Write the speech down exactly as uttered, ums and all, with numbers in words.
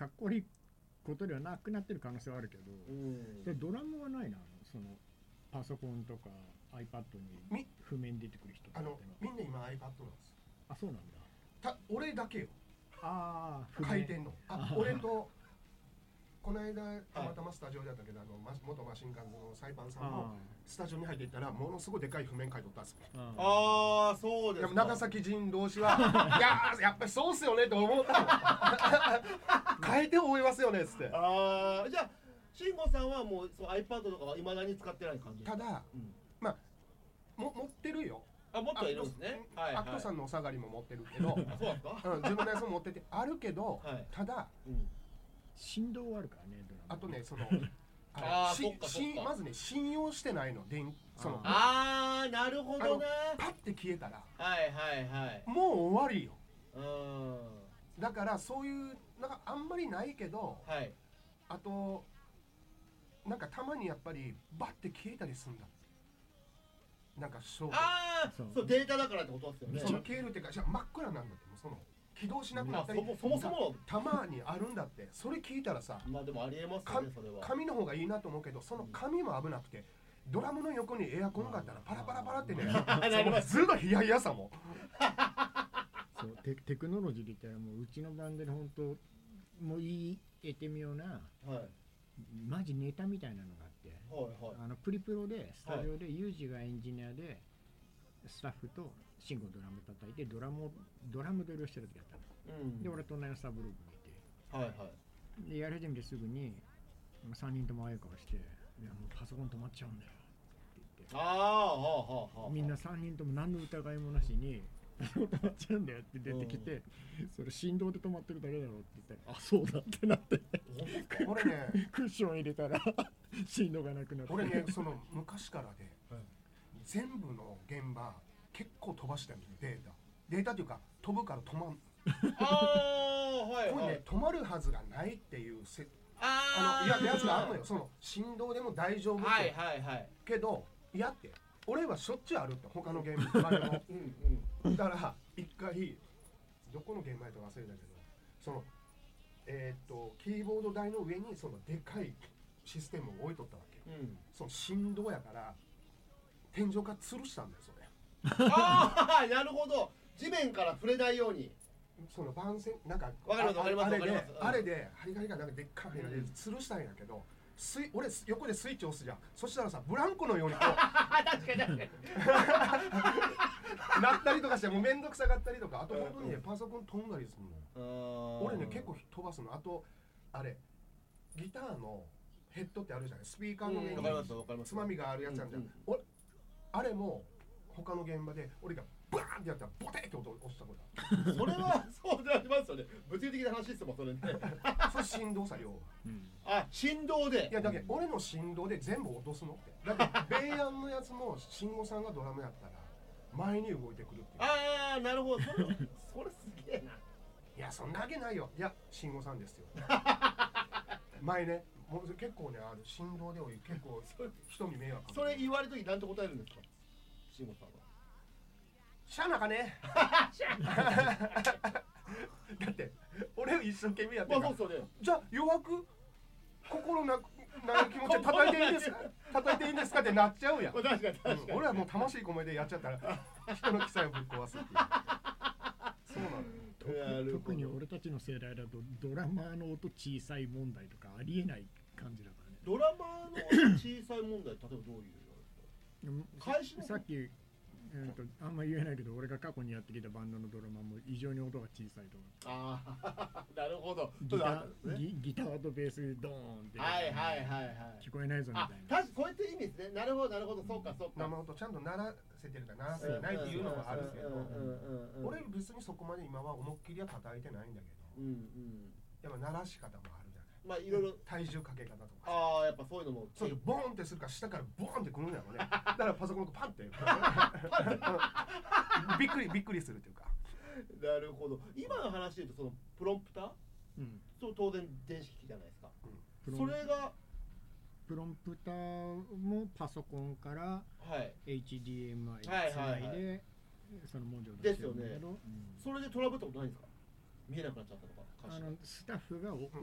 かっこいいことではなくなってる可能性はあるけど、 うん、 でドラムはないな、そのパソコンとか iPad に譜面出てくる人とかってのは。 あのみんな今 iPad なんです。 あ、そうなんだ。 た俺だけよ。 ああ、 書いてんの。あ、俺とこの間たまたまスタジオだったけど、あの元マシンガンズのサイパンさんもスタジオに入っていったらものすごいでかい譜面書いとったんですよ。 ああ、そうですか。 でも長崎人同士はいややっぱりそうっすよねと思ったの。変えて思いますよねっつって。 ああ、じゃあ慎吾さんはもうそう iPad とかはいまだに使ってない感じですか。 ただ、うん、まあも持ってるよ。 あ、持ってはいるんですね。 アクトさんのお下がりも持ってるけど、 あ、そうなんですか。 うん、自分のやつも持っててあるけど、はい、ただ、うん、 振動はあるからね。 あとね、そのああ、そっかそっか。 まずね、信用してないの。電そのああ、なるほどね。 パッて消えたら、 はいはいはい。 もう終わりよ。 うん。 だからそういうなんかあんまりないけど、はい、あとなんかたまにやっぱりバッて消えたりするんだ。なんか勝負。 ああ、そうデータだからってことですよね。 その消えるっていうか、じゃ真っ暗なんだって、もうその起動しなくなったり、 そもそもたまにあるんだって。それ聞いたらさ、 まあでもありえますよね、それは。 紙の方がいいなと思うけど、その紙も危なくて、ドラムの横にエアコンがあったらパラパラパラってね、ずっとヒヤヒヤさも。 そう テ, テクノロジーで言ったらもううちのバンドで本当もういい得てみような、はい、マジネタみたいなのがあって、はいはい、あのプリプロでスタジオでユージがエンジニアでスタッフとシンゴドラム叩いてドラムをドラムドリをしてる時やったの、うん、で俺隣のサブローブにいて、はいはい、でやり始めてすぐにさんにんともああいう顔して「いやもうパソコン止まっちゃうんだよ」って言って、あーはあはあはあ、みんなさんにんとも何の疑いもなしに止まっちゃうんだよって出てきて、うん、それ振動で止まってるだけだろうって言ったら、あ、そうだってなって俺ねクッション入れたら振動がなくなって、 俺ねその昔からで、はい、全部の現場結構飛ばしてるデータデータっていうか飛ぶから止まんあ、はいはい、これね止まるはずがないっていうせあのいややつがあるのよ。その振動でも大丈夫って、はいはいはい、けどいやって俺はしょっちゅうあるって他の現場でもうん、うん、だから一回どこの現場やと忘れたけどそのえー、っとキーボード台の上にそのでかいシステムを置いとったわけ、うん、その振動やから天井から吊るしたんだよそれああなるほど、地面から触れないようにその番線なんかわかりますわかりますあれで、うん、あれで針金がなんかでっかい針金で吊るしたんやけど、スイ俺横でスイッチ押すじゃん。そしたらさブランコのようにこう確かに確かになったりとかしてもうめんどくさがったりとか、あと本当にねパソコン飛んだりするの。俺ね結構飛ばすの。あとあれギターのヘッドってあるじゃない、スピーカーの上につまみがあるやつなんじゃん、うんうん、俺あれも他の現場で俺がバーンってやったらボテって音押したことそれはそうでありますよね。物理的な話ですもんそれねそれ振動作用、 うん、あ振動でいやだけど俺の振動で全部落とすのってだってベイヤンのやつも慎吾さんがドラムやったら前に動いてくるっていう。 ああなるほどそれそれすげえな。 いやそんなわけないよ。いや慎吾さんですよ前ねもう結構ねある振動で結構人に迷惑かける。 それ言われるとき何て答えるんですか慎吾さんは。 しゃあなかねだって俺を一生懸命やってるから、まあそうそうね、じゃあ弱く心なな気持ちで叩いていいんですか叩いていいんですかってなっちゃうやん、まあ、確かに確かに、うん、俺はもう魂込めでやっちゃったら人の記載をぶっ壊すっていうそうなのよ。 特に俺たちの世代だとドラマーの音小さい問題とかありえない感じだからね。 ドラマーの小さい問題例えばどういう返しさっきえー、とあんま言えないけど俺が過去にやってきたバンドのドラマも異常に音が小さいとか。 ああなるほど。 ギター、ね、ギ, ギターとベースでドーンって、 はいはいはいはい、 聞こえないぞみたいな。 確かそういった意味ですね。なるほどなるほど、そうかそうか。 生音ちゃんと鳴らせてるか鳴らせてないっていうのはあるけど、俺別にそこまで今は思いっきりは叩いてないんだけど、うんうん、やっぱ鳴らし方もあるじゃない。 まあいろいろ体重かけ方とか。 ああやっぱそういうのもそうボーンってするから下からボーンってくるんだよねだからパソコンがパンってびっくりびっくりするっていうか。 なるほど。今の話で言うとそのプロンプター、うん、そう当然電子機器じゃないですか、うん、それがプロンプターもパソコンから エイチディーエムアイ つないでその文字を出してるんだけど、 ですよね、うん、それでトラブったことないんですか。見えなくなっちゃったとか。 あのスタッフが